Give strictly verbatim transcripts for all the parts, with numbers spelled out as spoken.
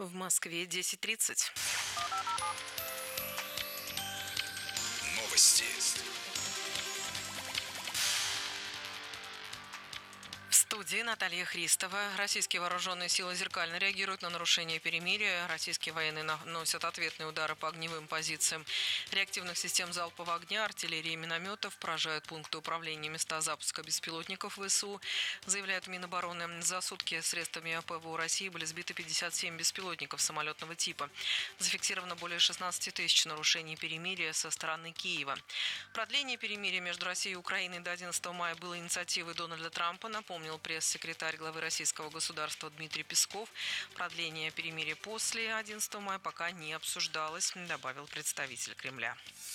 В Москве десять тридцать. Новости. В студии Наталья Христова. Российские вооруженные силы зеркально реагируют на нарушение перемирия. Российские военные наносят ответные удары по огневым позициям реактивных систем залпового огня, артиллерии и минометов, поражают пункты управления, места запуска беспилотников ВСУ, заявляют Минобороны. За сутки средствами ПВО России были сбиты пятьдесят семь беспилотников самолетного типа. Зафиксировано более шестнадцати тысяч нарушений перемирия со стороны Киева. Продление перемирия между Россией и Украиной до одиннадцатого мая было инициативой Дональда Трампа, напомнил пресс-секретарь главы российского государства Дмитрий Песков. Продление перемирия после одиннадцатого мая пока не обсуждалось, добавил представитель Кремля.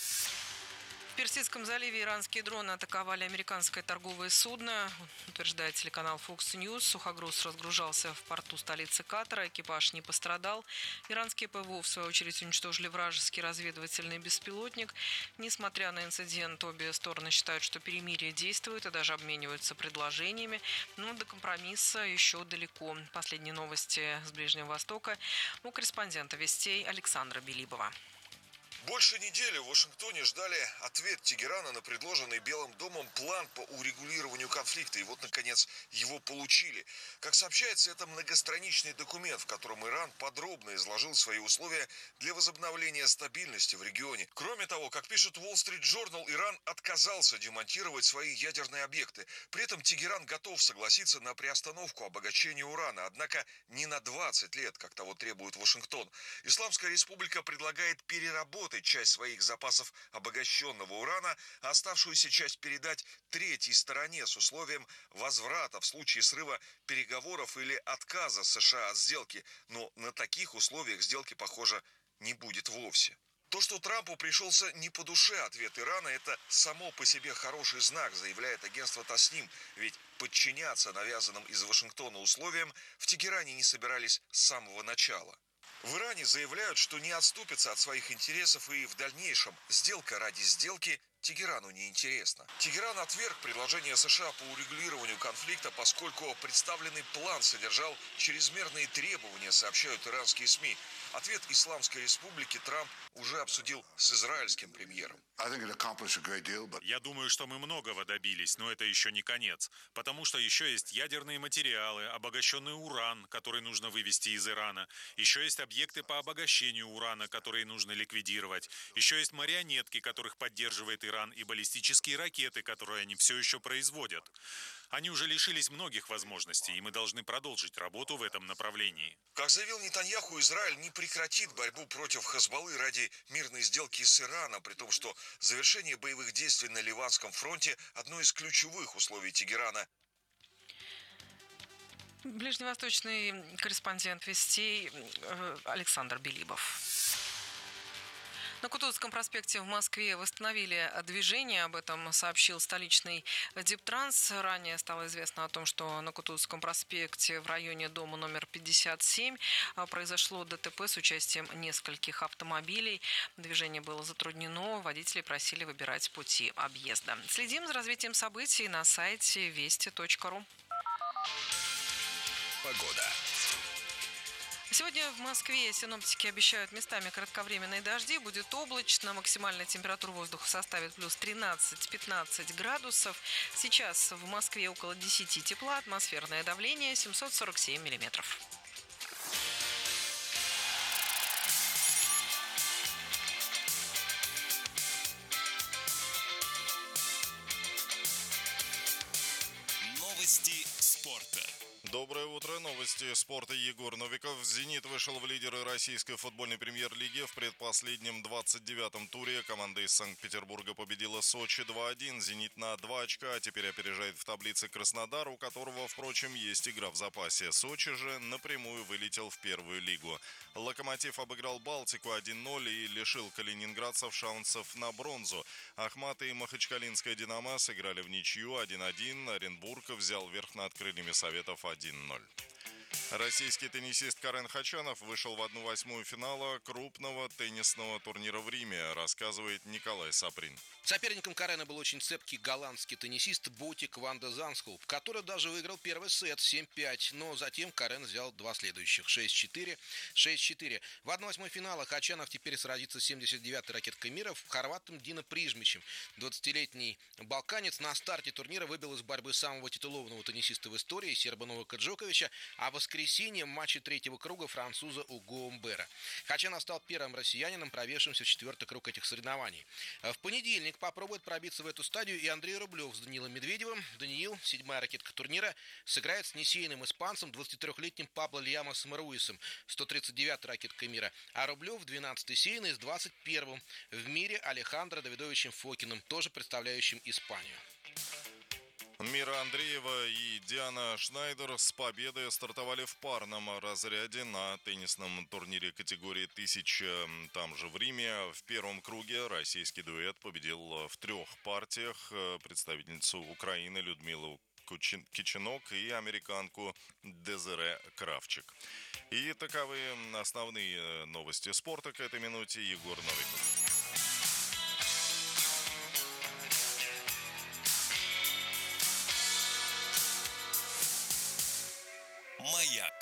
В Персидском заливе иранские дроны атаковали американское торговое судно, утверждает телеканал Fox News. Сухогруз разгружался в порту столицы Катара, экипаж не пострадал. Иранские ПВО, в свою очередь, уничтожили вражеский разведывательный беспилотник. Несмотря на инцидент, обе стороны считают, что перемирие действует и даже обмениваются предложениями, но до компромисса еще далеко. Последние новости с Ближнего Востока у корреспондента «Вестей» Александра Белибова. Больше недели в Вашингтоне ждали ответ Тегерана на предложенный Белым домом план по урегулированию конфликта. И вот, наконец, его получили. Как сообщается, это многостраничный документ, в котором Иран подробно изложил свои условия для возобновления стабильности в регионе. Кроме того, как пишет Wall Street Journal, Иран отказался демонтировать свои ядерные объекты. При этом Тегеран готов согласиться на приостановку обогащения урана, однако не на двадцать лет, как того требует Вашингтон. Исламская республика предлагает переработать часть своих запасов обогащенного урана, а оставшуюся часть передать третьей стороне с условием возврата в случае срыва переговоров или отказа США от сделки. Но на таких условиях сделки, похоже, не будет вовсе. То, что Трампу пришелся не по душе ответ Ирана, это само по себе хороший знак, заявляет агентство Тасним. Ведь подчиняться навязанным из Вашингтона условиям в Тегеране не собирались с самого начала. В Иране заявляют, что не отступятся от своих интересов и в дальнейшем сделка ради сделки Тегерану не интересна. Тегеран отверг предложение США по урегулированию конфликта, поскольку представленный план содержал чрезмерные требования, сообщают иранские СМИ. Ответ Исламской республики Трамп уже обсудил с израильским премьером. Я думаю, что мы многого добились, но это еще не конец. Потому что еще есть ядерные материалы, обогащенный уран, который нужно вывести из Ирана. Еще есть объекты по обогащению урана, которые нужно ликвидировать. Еще есть марионетки, которых поддерживает Иран, и баллистические ракеты, которые они все еще производят. Они уже лишились многих возможностей, и мы должны продолжить работу в этом направлении. Как заявил Нетаньяху, Израиль не прекратит борьбу против Хезболлы ради мирной сделки с Ираном, при том, что завершение боевых действий на Ливанском фронте – одно из ключевых условий Тегерана. Ближневосточный корреспондент «Вестей» Александр Белибов. На Кутузовском проспекте в Москве восстановили движение. Об этом сообщил столичный Дептранс. Ранее стало известно о том, что на Кутузовском проспекте в районе дома номер пятьдесят семь произошло ДТП с участием нескольких автомобилей. Движение было затруднено. Водители просили выбирать пути объезда. Следим за развитием событий на сайте вести точка ру. Погода. Сегодня в Москве синоптики обещают местами кратковременные дожди. Будет облачно. Максимальная температура воздуха составит плюс тринадцать-пятнадцать градусов. Сейчас в Москве около десяти тепла. Атмосферное давление семьсот сорок семь миллиметров. Новости спорта. Доброе утро. Новости спорта. Егор Новиков. «Зенит» вышел в лидеры российской футбольной премьер-лиги. В предпоследнем двадцать девятом туре команда из Санкт-Петербурга победила Сочи два один. «Зенит» на два очка, а теперь опережает в таблице Краснодар, у которого, впрочем, есть игра в запасе. Сочи же напрямую вылетел в первую лигу. «Локомотив» обыграл «Балтику» один ноль и лишил калининградцев шансов на бронзу. «Ахмат» и Махачкалинская «Динамо» сыграли в ничью один один. Оренбург взял верх над крыльями Советов один ноль. Российский теннисист Карен Хачанов вышел в одну восьмую финала крупного теннисного турнира в Риме, рассказывает Николай Саприн. Соперником Карена был очень цепкий голландский теннисист Ботик Ван де Занскоуп, который даже выиграл первый сет семь пять, но затем Карен взял два следующих шесть четыре, шесть четыре. В одной восьмой финала Хачанов теперь сразится с семьдесят девятой ракеткой мира в хорватом Дино Прижмичем. двадцатилетний балканец на старте турнира выбил из борьбы самого титулованного теннисиста в истории серба Новака Джоковича, а в воскресенье в матче третьего круга француза Уго Умбера. Хачанов стал первым россиянином, проведшимся в четвертый круг этих соревнований. В понедельник попробует пробиться в эту стадию и Андрей Рублев с Даниилом Медведевым. Даниил, седьмая ракетка турнира, сыграет с несеянным испанцем, двадцатитрёхлетним Пабло Льямосом Руисом, сто тридцать девятой ракеткой мира. А Рублев, двенадцатый сеянный, с двадцать первым в мире Алехандро Давидовичем Фокиным, тоже представляющим Испанию. Мира Андреева и Диана Шнайдер с победой стартовали в парном разряде на теннисном турнире категории тысяча, там же в Риме. В первом круге российский дуэт победил в трех партиях представительницу Украины Людмилу Кичинок и американку Дезире Кравчик. И таковы основные новости спорта к этой минуте. Егор Новиков. Маяк.